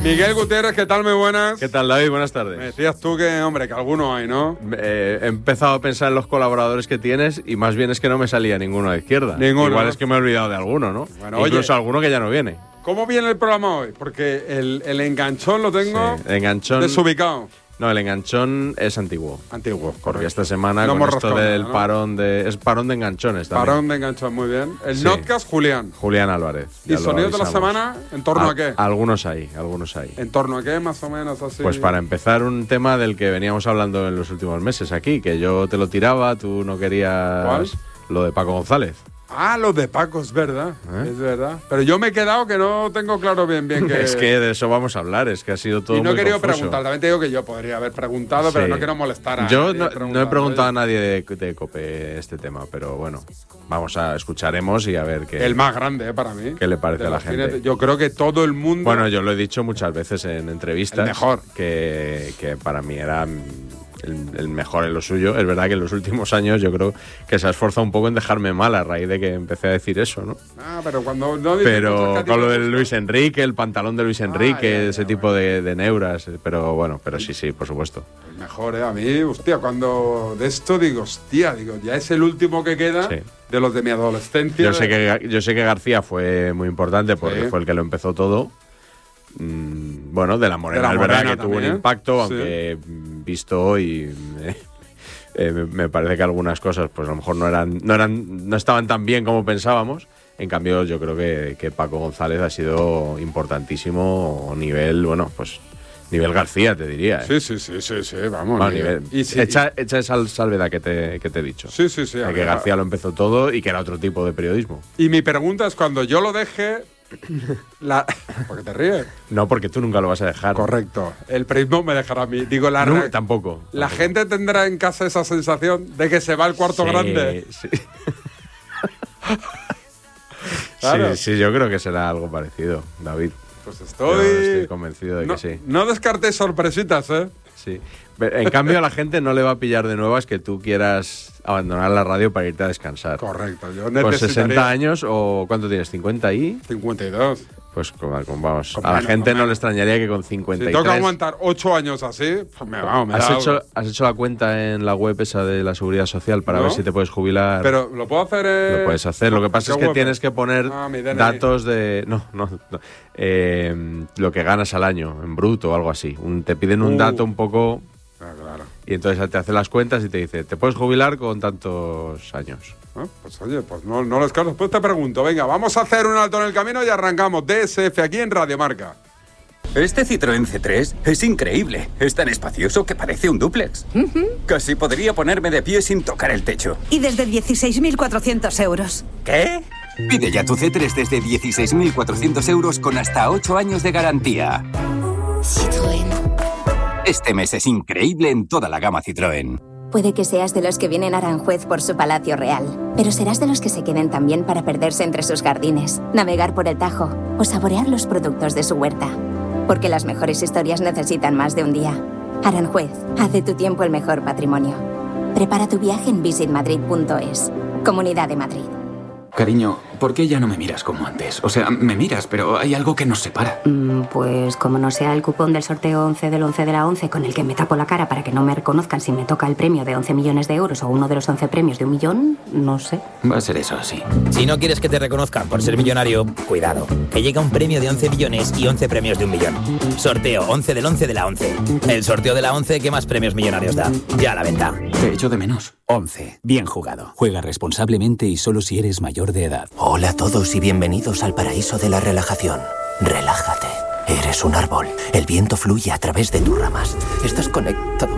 Miguel Gutiérrez, ¿qué tal? Muy buenas. ¿Qué tal, David? Buenas tardes. Me decías tú que, hombre, que algunos hay, ¿no? He empezado a pensar en los colaboradores que tienes y más bien es que no me salía ninguno de izquierda. Ninguno. Igual es que me he olvidado de alguno, ¿no? Bueno, incluso oye, alguno que ya no viene. ¿Cómo viene el programa hoy? Porque el enganchón lo tengo enganchón, desubicado. No, el enganchón es antiguo. Antiguo, Porque esta semana no con esto roscón, del ¿no? parón de... Es parón de enganchones también. Parón de enganchón, muy bien. El Sí. Notcast, Julián. Julián Álvarez. ¿Y sonidos de la semana? ¿En torno a qué? Algunos hay. ¿En torno a qué, más o menos, así? Pues para empezar, un tema del que veníamos hablando en los últimos meses aquí, que yo te lo tiraba, tú no querías... ¿Cuál? Lo de Paco González. Ah, lo de Paco, es verdad. Es verdad. Pero yo me he quedado que no tengo claro bien que... Es que de eso vamos a hablar, es que ha sido todo y no he muy querido confuso. preguntar, también te digo que yo podría haber preguntado, pero Sí. no quiero molestar a Yo nadie no he preguntado a oye. nadie de COPE este tema, pero bueno, escucharemos y a ver qué, El más grande, para mí. qué le parece De a la los gente. cines, yo creo que todo el mundo... Bueno, yo lo he dicho muchas veces en entrevistas. El mejor. Que para mí era el mejor en lo suyo. Es verdad que en los últimos años yo creo que se ha esforzado un poco en dejarme mal a raíz de que empecé a decir eso, ¿no? Ah, pero cuando no dices cosas que Pero a ti con lo te de gustan. Luis Enrique, el pantalón de Luis Enrique, ya, ese tipo de neuras. Pero bueno, pero sí, por supuesto. El mejor, a mí, hostia, cuando de esto digo, ya es el último que queda Sí. de los de mi adolescencia. Yo sé que García fue muy importante porque Sí. fue el que lo empezó todo. Bueno, de la Morena, De la es verdad Morena que tuvo un también, impacto, sí. aunque visto hoy me parece que algunas cosas pues a lo mejor no estaban tan bien como pensábamos. En cambio, yo creo que Paco González ha sido importantísimo nivel García, te diría. Sí, vamos. Bueno, Miguel. nivel. Y sí, Echa esa salvedad que te he dicho. Sí. De a que ver, García lo empezó todo y que era otro tipo de periodismo. Y mi pregunta es, cuando yo lo deje... ¿Por qué te ríes? No, porque tú nunca lo vas a dejar. Correcto. El periodismo me dejará a mí. Digo, No, tampoco. La gente tendrá en casa esa sensación de que se va al cuarto grande. Sí. Claro. Sí, yo creo que será algo parecido, David. Pues Yo estoy... estoy convencido de no, que sí. No descartes sorpresitas, ¿eh? Sí. En cambio, a la gente no le va a pillar de nuevas que tú quieras abandonar la radio para irte a descansar. Correcto. Yo Con necesitaría 60 años o ¿cuánto tienes? ¿50 ahí? 52. Pues vamos, Con a la menos, gente con no menos. le extrañaría que con Si 53... tengo que aguantar 8 años así, pues me da algo. ¿Has hecho la cuenta en la web esa de la Seguridad Social para No. ver si te puedes jubilar? Pero lo puedo hacer... Lo puedes hacer. Lo que pasa es que tienes que poner mi DNI. datos de... No. Lo que ganas al año, en bruto o algo así. Te piden un dato un poco... Claro. Y entonces te hace las cuentas y te dice, te puedes jubilar con tantos años. Pues oye, pues no lo descarto. Después te pregunto, venga, vamos a hacer un alto en el camino y arrancamos. DSF aquí en Radio Marca. Este Citroën C3 es increíble. Es tan espacioso que parece un dúplex. Casi podría ponerme de pie sin tocar el techo. Y desde 16.400 euros. ¿Qué? Pide ya tu C3 desde 16.400 euros con hasta 8 años de garantía. Citroën. Este mes es increíble en toda la gama Citroën. Puede que seas de los que vienen a Aranjuez por su palacio real, pero serás de los que se queden también para perderse entre sus jardines, navegar por el Tajo o saborear los productos de su huerta. Porque las mejores historias necesitan más de un día. Aranjuez, haz de tu tiempo el mejor patrimonio. Prepara tu viaje en visitmadrid.es. Comunidad de Madrid. Cariño, ¿por qué ya no me miras como antes? O sea, me miras, pero hay algo que nos separa. Pues como no sea el cupón del sorteo 11 del 11 de la 11 con el que me tapo la cara para que no me reconozcan si me toca el premio de 11 millones de euros o uno de los 11 premios de 1 millón, no sé. Va a ser eso, sí. Si no quieres que te reconozcan por ser millonario, cuidado, que llega un premio de 11 millones y 11 premios de 1 millón. Sorteo 11 del 11 de la 11. El sorteo de la 11 que más premios millonarios da. Ya a la venta. Te echo de menos. 11. Bien jugado. Juega responsablemente y solo si eres mayor de edad. Hola a todos y bienvenidos al paraíso de la relajación. Relájate. Eres un árbol. El viento fluye a través de tus ramas. Estás conectado.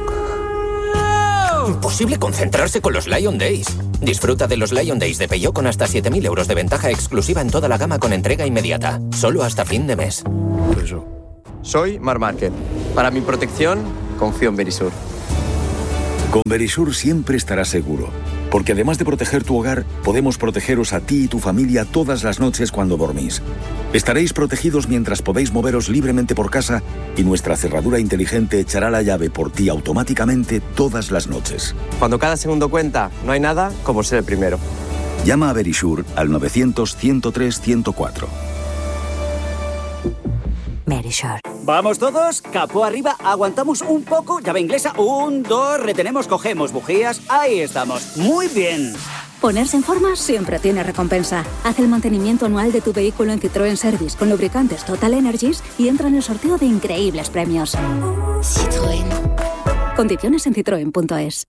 Imposible concentrarse con los Lion Days. Disfruta de los Lion Days de Peugeot con hasta 7.000 euros de ventaja exclusiva en toda la gama con entrega inmediata. Solo hasta fin de mes. Soy Marc Márquez. Para mi protección, confío en Verisur. Con Verisur siempre estarás seguro, porque además de proteger tu hogar, podemos protegeros a ti y tu familia todas las noches cuando dormís. Estaréis protegidos mientras podéis moveros libremente por casa y nuestra cerradura inteligente echará la llave por ti automáticamente todas las noches. Cuando cada segundo cuenta, no hay nada como ser el primero. Llama a Verisur al 900 103 104. Verisure. Vamos todos, capó arriba, aguantamos un poco, llave inglesa, 1, 2, retenemos, cogemos bujías, ahí estamos, muy bien. Ponerse en forma siempre tiene recompensa. Haz el mantenimiento anual de tu vehículo en Citroën Service con lubricantes Total Energies y entra en el sorteo de increíbles premios. Citroën. Condiciones en citroen.es.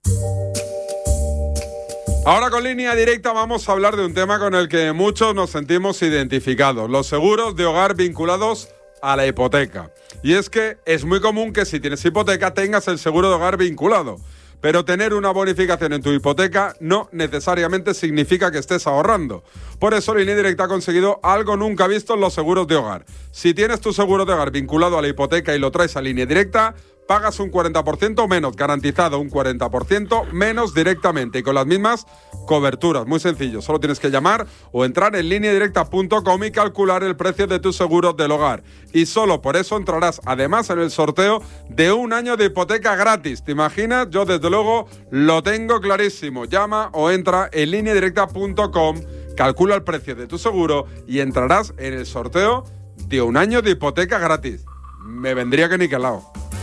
Ahora con Línea Directa vamos a hablar de un tema con el que muchos nos sentimos identificados, los seguros de hogar vinculados a la hipoteca. Y es que es muy común que si tienes hipoteca tengas el seguro de hogar vinculado, pero tener una bonificación en tu hipoteca no necesariamente significa que estés ahorrando. Por eso Línea Directa ha conseguido algo nunca visto en los seguros de hogar. Si tienes tu seguro de hogar vinculado a la hipoteca y lo traes a Línea Directa, pagas un 40% menos, garantizado un 40% menos directamente y con las mismas coberturas. Muy sencillo, solo tienes que llamar o entrar en lineadirecta.com y calcular el precio de tu seguro del hogar. Y solo por eso entrarás además en el sorteo de 1 año de hipoteca gratis. ¿Te imaginas? Yo desde luego lo tengo clarísimo. Llama o entra en lineadirecta.com, calcula el precio de tu seguro y entrarás en el sorteo de 1 año de hipoteca gratis. Me vendría que niquelado.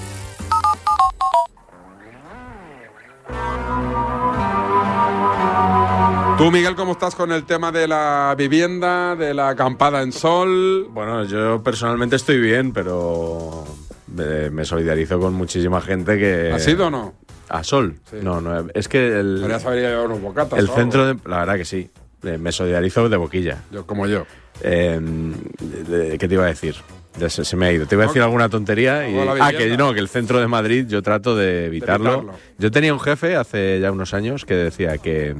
Tú, Miguel, ¿cómo estás con el tema de la vivienda, de la acampada en sol? Bueno, yo personalmente estoy bien, pero me solidarizo con muchísima gente que... ¿Has ido o no? ¿A sol? Sí. No, es que el... Podrías haber ido a unos bocatas. El centro de... La verdad que sí. Me solidarizo de boquilla. Como yo. ¿Qué te iba a decir? Se me ha ido. Te iba a decir alguna tontería. Que el centro de Madrid yo trato de evitarlo. Yo tenía un jefe hace ya unos años que decía que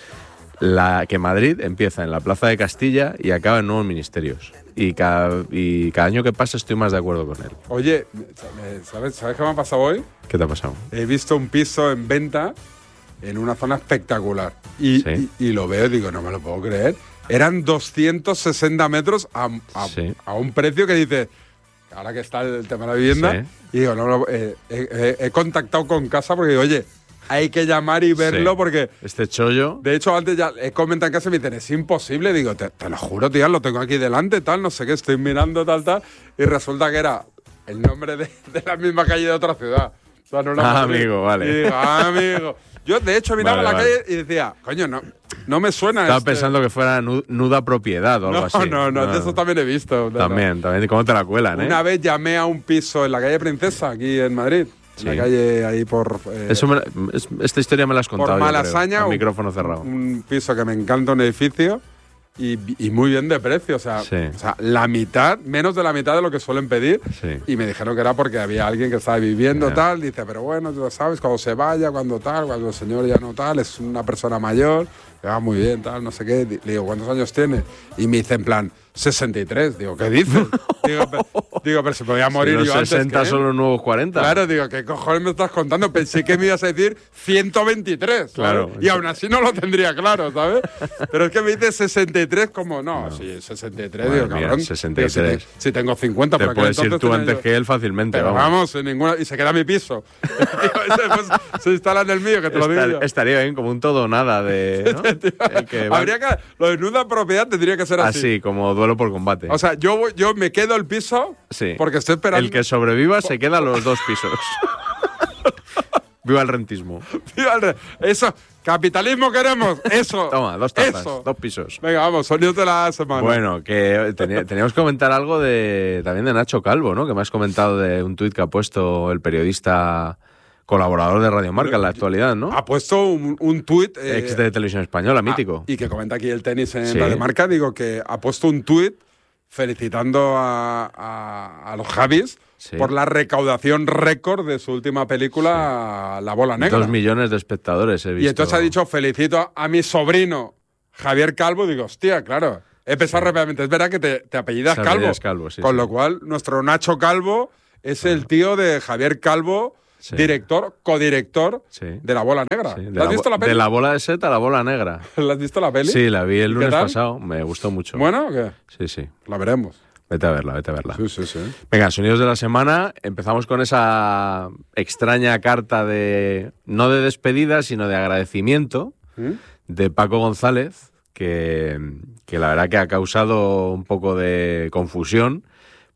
Madrid empieza en la Plaza de Castilla y acaba en nuevos ministerios. Y cada año que pasa estoy más de acuerdo con él. Oye, ¿sabes qué me ha pasado hoy? ¿Qué te ha pasado? He visto un piso en venta en una zona espectacular. Y lo veo y digo, no me lo puedo creer. Eran 260 metros a un precio que dice, ahora que está el tema de la vivienda, y digo, he contactado con casa porque digo, oye, hay que llamar y verlo porque... Este chollo... De hecho, antes ya he comentado en casa y me dicen, es imposible. Digo, te lo juro, tía, lo tengo aquí delante, tal, no sé qué, estoy mirando, tal. Y resulta que era el nombre de la misma calle de otra ciudad. O sea, no amigo, vale. Y digo, amigo. Yo, de hecho, miraba la calle y decía, coño, no me suena. Estaba pensando que fuera nuda propiedad o algo así. No, de eso también he visto. También, ¿cómo te la cuelan, Una vez llamé a un piso en la calle Princesa, aquí en Madrid. En la calle ahí por... esta historia me la has contado. Por Malasaña. Un micrófono cerrado. Un piso que me encanta, un edificio. Y muy bien de precio. O sea, la mitad, menos de la mitad de lo que suelen pedir. Sí. Y me dijeron que era porque había alguien que estaba viviendo tal. Dice, pero bueno, tú sabes, cuando se vaya, cuando el señor ya no tal, es una persona mayor. Muy bien, tal, no sé qué. Le digo, ¿cuántos años tiene? Y me dice en plan, 63. Digo, ¿qué dices? digo, pero se me voy a morir si yo antes. 60 son los nuevos 40. Claro, digo, ¿qué cojones me estás contando? Pensé que me ibas a decir 123. ¿sabes? Claro. Y aún así no lo tendría claro, ¿sabes? Pero es que me dices 63 como, no, sí, 63. Madre digo, mía, cabrón. 63. Si tengo 50. Te puedes ir tú antes que él fácilmente. Pero vamos, en ninguna... Y se queda mi piso. Se instala en el mío, que te lo digo yo. Estaría bien, como un todo o nada de... ¿no? Lo de nuda propiedad tendría que ser así. Así, como duelo por combate. O sea, yo me quedo el piso porque estoy esperando. El que sobreviva se queda los 2 pisos. Viva el rentismo. Eso, capitalismo queremos. Eso. Toma, 2 tazas, 2 pisos. Venga, vamos, sonidos de la semana. Bueno, que teníamos que comentar algo también de Nacho Calvo, ¿no? Que me has comentado de un tuit que ha puesto el periodista... colaborador de Radio Marca en la actualidad, ¿no? Ha puesto un tuit... ex de Televisión Española, mítico. Y que comenta aquí el tenis en Radio Marca. Digo que ha puesto un tuit felicitando a los Javis por la recaudación récord de su última película, La Bola Negra. 2 millones de espectadores he visto. Y entonces ha dicho, felicito a mi sobrino Javier Calvo. Digo, hostia, claro. He pensado rápidamente, es verdad que te apellidas Calvo. Con lo cual, nuestro Nacho Calvo es el tío de Javier Calvo... codirector de La Bola Negra. ¿La has visto la peli? De La Bola de Seta a La Bola Negra. ¿La has visto la peli? Sí, la vi el lunes pasado. Me gustó mucho. ¿Bueno o qué? Sí. La veremos. Vete a verla. Sí. Venga, sonidos de la semana. Empezamos con esa extraña carta no de despedida, sino de agradecimiento de Paco González, que la verdad que ha causado un poco de confusión,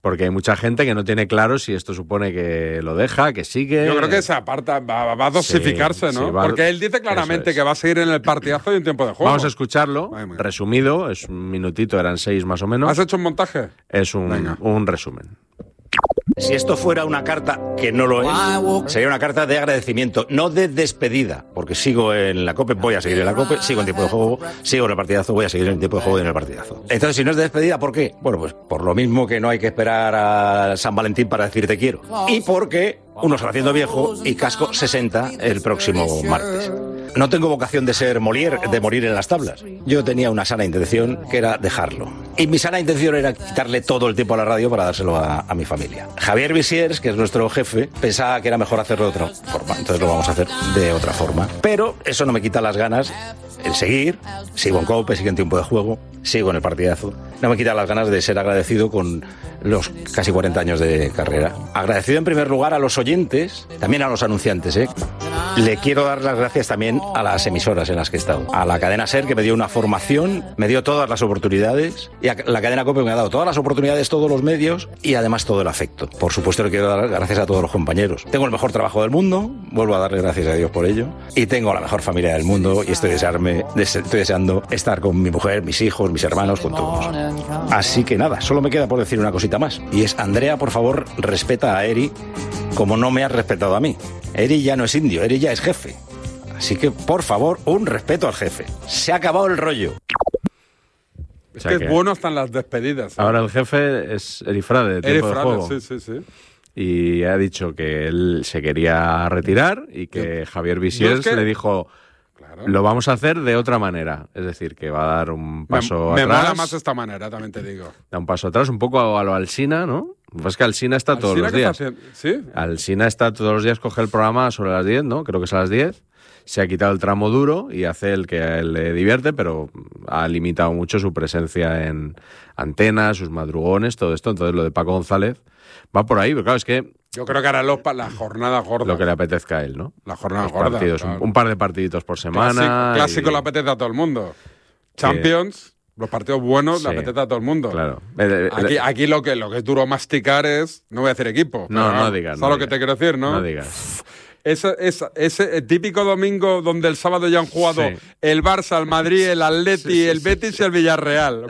Porque hay mucha gente que no tiene claro si esto supone que lo deja, que sigue. Yo creo que se aparta, va a dosificarse, ¿no? Porque él dice claramente que va a seguir en el partidazo y en tiempo de juego. Vamos a escucharlo, resumido, es un minutito, eran 6 más o menos. ¿Has hecho un montaje? Es un resumen. Si esto fuera una carta, que no lo es, sería una carta de agradecimiento, no de despedida, porque sigo en la COPE, voy a seguir en la COPE, sigo en tiempo de juego, sigo en el partidazo, voy a seguir en tiempo de juego y en el partidazo. Entonces, si no es de despedida, ¿por qué? Bueno, pues por lo mismo que no hay que esperar a San Valentín para decir te quiero. Y porque uno se va haciendo viejo y casco 60 el próximo martes. No tengo vocación de ser Molière, de morir en las tablas. Yo tenía una sana intención, que era dejarlo. Y mi sana intención era quitarle todo el tiempo a la radio para dárselo a mi familia. Javier Visiers, que es nuestro jefe, pensaba que era mejor hacerlo de otra forma. Entonces lo vamos a hacer de otra forma. Pero eso no me quita las ganas, el seguir. Sigo en COPE, sigo en tiempo de juego, sigo en el partidazo. No me quita las ganas de ser agradecido con los casi 40 años de carrera. Agradecido en primer lugar a los oyentes, también a los anunciantes, Le quiero dar las gracias también a las emisoras en las que he estado. A la cadena SER, que me dio una formación, me dio todas las oportunidades, y a la cadena COPE me ha dado todas las oportunidades, todos los medios y además todo el afecto. Por supuesto le quiero dar gracias a todos los compañeros. Tengo el mejor trabajo del mundo, vuelvo a darle gracias a Dios por ello, y tengo la mejor familia del mundo y estoy deseando estar con mi mujer, mis hijos, mis hermanos, con todos. Así que nada, solo me queda por decir una cosita más, y es: Andrea, por favor, respeta a Eri como no me has respetado a mí. Eri ya no es indio, Eri ya es jefe. Así que, por favor, un respeto al jefe. Se ha acabado el rollo. Es que es bueno hasta en las despedidas. Ahora el jefe es Eri Frade, de tiempo de juego. Sí. Y ha dicho que él se quería retirar y que Javier Visiers le dijo... Lo vamos a hacer de otra manera. Es decir, que va a dar un paso atrás. Me mola más esta manera, también te digo. Da un paso atrás, un poco a lo Alsina, ¿no? Pues que Alsina está todos los días. ¿Sí? Alsina está todos los días, coge el programa sobre las 10, ¿no? Creo que es a las 10. Se ha quitado el tramo duro y hace el que a él le divierte, pero ha limitado mucho su presencia en antenas, sus madrugones, todo esto. Entonces lo de Paco González va por ahí, pero claro, es que... Yo creo que hará la jornada gorda. Lo que le apetezca a él, ¿no? La jornada gorda. Partidos, claro. Un par de partiditos por semana. Clásico le apetece a todo el mundo. Champions, los partidos buenos le apetece a todo el mundo. Claro. Aquí lo que es duro masticar es... No voy a decir equipo. No digas. ¿Sabes lo que te quiero decir, no? No digas. Ese típico domingo donde el sábado ya han jugado el Barça, el Madrid, el Atleti, el Betis y el Villarreal.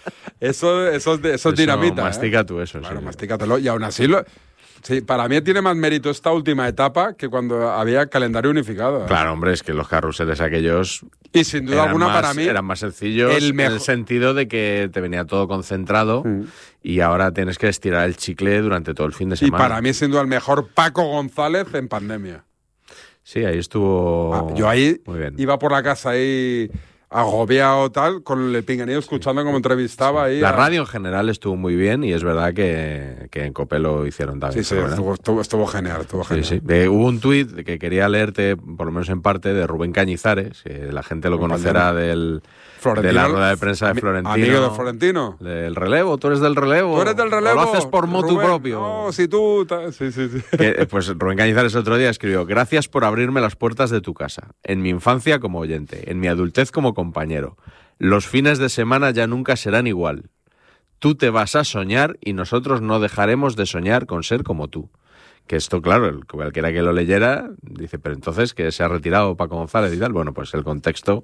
Eso es dinamita. Mastica tú eso. Claro, mastícatelo. Y aún así... Sí, para mí tiene más mérito esta última etapa que cuando había calendario unificado. Claro, hombre, es que los carruseles aquellos... Y sin duda alguna para mí... Eran más sencillos en el sentido de que te venía todo concentrado y ahora tienes que estirar el chicle durante todo el fin de semana. Y para mí sin duda el mejor Paco González en pandemia. Sí, ahí estuvo... Yo ahí muy bien. Iba por la casa ahí... agobiado tal, con el pinganillo escuchando cómo entrevistaba ahí. La radio en general estuvo muy bien y es verdad que en COPE lo hicieron también. Sí, estuvo genial, Sí. Hubo un tuit que quería leerte, por lo menos en parte, de Rubén Cañizares, que la gente lo conocerá de la rueda de prensa de Florentino. Amigo de Florentino. Del relevo, tú eres del relevo. Tú eres del relevo. O lo haces por motu Rubén, propio. No, si tú... Sí. Pues Rubén Cañizares otro día escribió: gracias por abrirme las puertas de tu casa. En mi infancia como oyente, en mi adultez como compañero. Los fines de semana ya nunca serán igual. Tú te vas a soñar y nosotros no dejaremos de soñar con ser como tú. Que esto, claro, cualquiera que lo leyera dice, pero entonces que se ha retirado Paco González y tal. Bueno, pues el contexto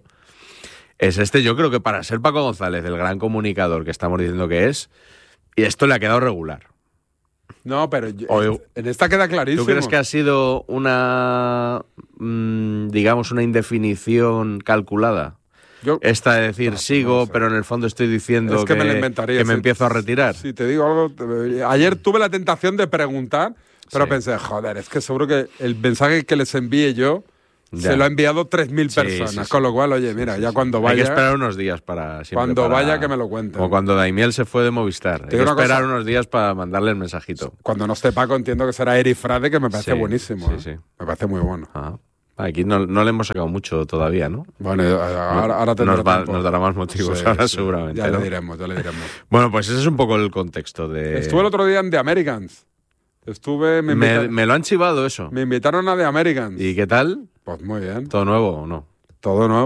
es este. Yo creo que para ser Paco González, el gran comunicador que estamos diciendo que es, y esto le ha quedado regular. No, pero en esta queda clarísimo. ¿Tú crees que ha sido una, digamos, una indefinición calculada? Esta de decir sigo, pero en el fondo estoy diciendo que me lo inventaría, me empiezo a retirar. Sí, te digo algo. Ayer tuve la tentación de preguntar, pero pensé, joder, es que seguro que el mensaje que les envíe yo se lo ha enviado 3.000 personas. Con lo cual, oye, mira, ya cuando vaya... Hay que esperar unos días para... Cuando vaya, que me lo cuenten. Como cuando Daimiel se fue de Movistar. Hay que esperar unos días para mandarle el mensajito. Cuando no esté Paco, entiendo que será Eri Frade, que me parece buenísimo. Sí. Me parece muy bueno. Ajá. Aquí no le hemos sacado mucho todavía, ¿no? Bueno, ahora nos dará más motivos ahora seguramente. Ya le diremos. Bueno, pues ese es un poco el contexto de... Estuve el otro día en The Americans. Me lo han chivado eso. Me invitaron a The Americans. ¿Y qué tal? Pues muy bien. ¿Todo nuevo o no? Todo nuevo.